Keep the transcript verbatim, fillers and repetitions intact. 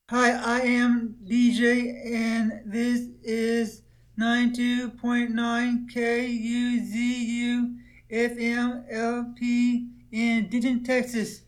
Hi, I am D J, and this is ninety-two point nine K U Z U F M L P in Denton, Texas.